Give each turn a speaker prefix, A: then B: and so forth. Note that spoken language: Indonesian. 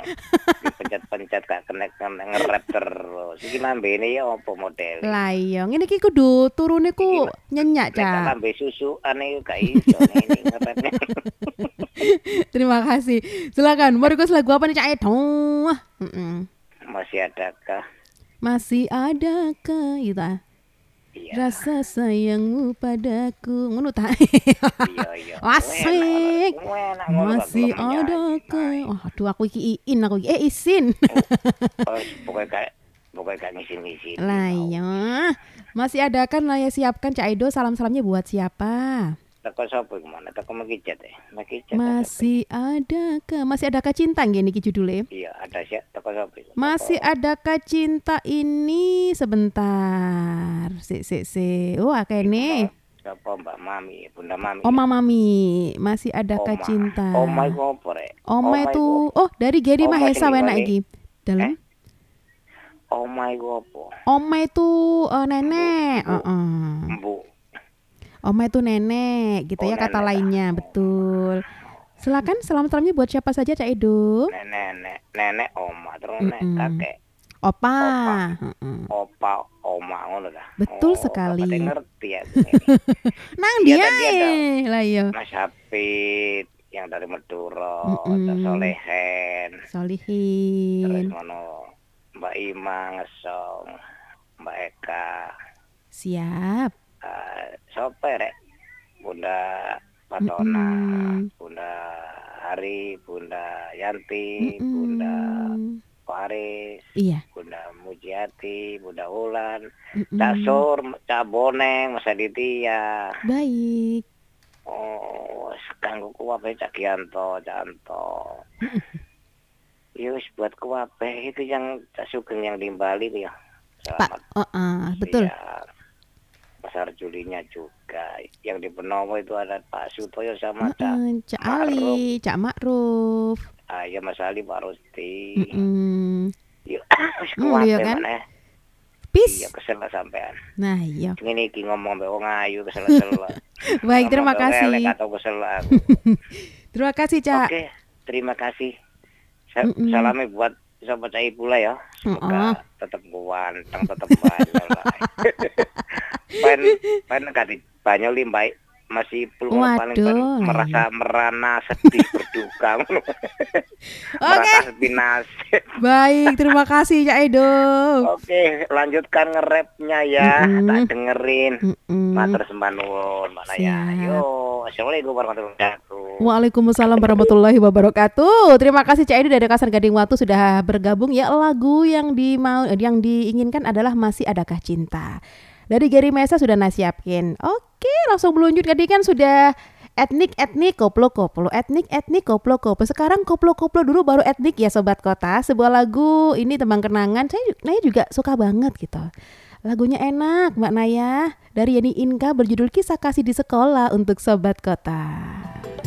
A: dipencet-pencet gak kena ngerap terus. Iki lambene ya apa model?
B: Lah iya, ngene iki kudu turune
A: Iki
B: ku nyenyak,
A: nek tak
B: Cak.
A: lambe susukan iku gak iso ini ngerapnya.
B: Terima kasih. Silakan, mau request lagu apa nih, Cak Edo?
A: Masih adakah?
B: Masih adakah gitu ah?
A: Iya,
B: Rasa sayangmu padaku ngono ta?
A: iya, iya.
B: Asik.
A: Enak ngono gak
B: Masih
A: gelem nyanyi.
B: adakah? Waduh aku iki iin aku iki. Isin.
A: Oh, pokoknya gak ngisin-ngisin
B: Lah
A: mau.
B: ya. Masih adakah lah ya siapkan Cak Edo salam-salamnya buat siapa?
A: Teko sapa iku mana? Teko Mekijet ya. Mekijet ta sapa?
B: Masih adakah cinta gini iki judulnya?
A: Iya, ada sih. Teko sapa iku?
B: Masih
A: Teko
B: adakah cinta ini sebentar. Oh,
A: iku
B: kene.
A: mau sapa Mbak Mami, Bunda Mami ya.
B: Oma Mami, masih adakah
A: Oma.
B: cinta?
A: Oma iku apa rek?
B: Oma
A: Oma
B: itu,
A: iku
B: oh dari Gary
A: Oma sing
B: Mahesa wena
A: nggone
B: iki.
A: eh
B: Dalam.
A: Oma iku apa?
B: Oma itu
A: Mbu
B: nenek.
A: mbu
B: Heeh.
A: mbu
B: Oma itu nenek, gitu
A: oh
B: ya kata
A: nenek ta.
B: lainnya, betul. Silakan selamat-selamatnya buat siapa saja Cak Edo.
A: Nenek, nenek oma terus nek
B: Mm-mm.
A: kakek
B: Opa.
A: opa,
B: Heeh.
A: opa, oma ngono ta.
B: Betul
A: Oh, gak pati
B: sekali.
A: ngerti aku ini.
B: Nang
A: Iya
B: dia
A: tadi ada
B: lah iya.
A: Mas Hafid yang dari Madura, terus
B: Mm-mm.
A: Solehen, terus
B: Solihin.
A: ngono Mbak Ima ngesong, Mbak Eka,
B: Siap.
A: sopo rek? Bunda Patona,
B: Mm-mm.
A: Bunda Hari, Bunda Yanti, Bunda
B: Mm-mm.
A: Paris,
B: Iya.
A: Bunda Mujiati, Bunda Ulan, Cak
B: Mm-mm.
A: Sur, Cak Boneng, Mas Aditya.
B: Baik.
A: Oh, kanggo kuwabe Cak Gianto, Cak Anto. Ya wis buat kuwabe itu yang Cak Sugeng yang di Bali itu ya.
B: Pak,
A: Selamat
B: betul.
A: siang. Pasar Julinya juga. Yang di Benowo itu ada Pak Sutoyo sama Cak
B: Cak
A: Ma'ruf.
B: Ali, Cak Ma'ruf.
A: Ya Mas Ali Pak Rusti.
B: Mm-mm.
A: Yuk, wis
B: Ngono ya
A: kuwabe
B: kan?
A: mana? Iya
B: Peace.
A: kesel lah sampean.
B: Nah, iya.
A: Ngene iki ngomong mbek wong ayu kesel-kesel.
B: Baik,
A: Ngomong
B: terima
A: mbek wong elek
B: kasih.
A: atau kesel aku.
B: Terima kasih, Cak.
A: Oke, terima kasih.
B: Mm-mm.
A: Salami buat sobat saya pula ya.
B: Heeh.
A: Semoga tetap ganteng, tetap banyak lah. Pen kati banyak limbah masih peluang paling
B: Waduh, lah iya.
A: merasa merana sedih berduka.
B: Oke,
A: Merasa sedih nasib.
B: baik. Terima kasih, Cak Edo.
A: Oke, lanjutkan nge-rapnya ya.
B: Mm-mm.
A: Tak dengerin.
B: Mm-mm.
A: Matur sembah nuwun, mana ya.
B: Siap.
A: Yo, assalamualaikum warahmatullahi wabarakatuh.
B: Waalaikumsalam warahmatullahi wabarakatuh. Terima kasih Cak Edo dari Kasar Gading Watu sudah bergabung ya. Lagu yang diinginkan adalah Masih Adakah Cinta. Dari Gary Mesa sudah nasiapkin. Oke, langsung meluncur tadi kan sudah etnik koplo-koplo, etnik koplo-koplo. Sekarang koplo-koplo dulu baru etnik ya sobat kota. Sebuah lagu ini tembang kenangan. Saya juga suka banget gitu. Lagunya enak Mbak Naya. Dari Yani Inka berjudul Kisah Kasih di Sekolah untuk sobat kota.